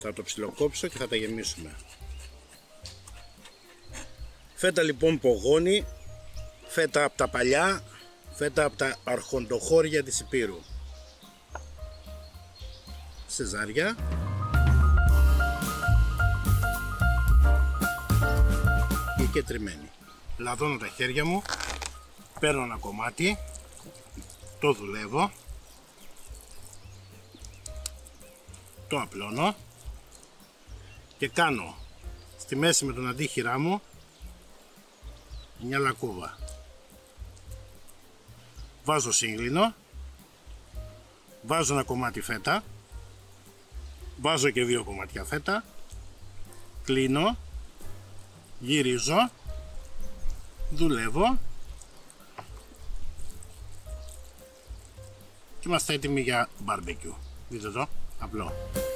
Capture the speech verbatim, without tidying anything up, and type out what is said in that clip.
Θα το ψιλοκόψω και θα τα γεμίσουμε. Φέτα λοιπόν πογόνι, φέτα από τα παλιά, φέτα από τα αρχοντοχώρια της Υπήρου. Σε ζάρια. Και τριμμένη. Λαδώνω τα χέρια μου, παίρνω ένα κομμάτι, το δουλεύω, το απλώνω και κάνω στη μέση με τον αντίχειρά μου μια λακκούβα. Βάζω σύγκλινο, βάζω ένα κομμάτι φέτα, βάζω και δύο κομμάτια φέτα, κλείνω, γυρίζω, δουλεύω και είμαστε έτοιμοι για μπαρμπεκιού. Δείτε το, απλό.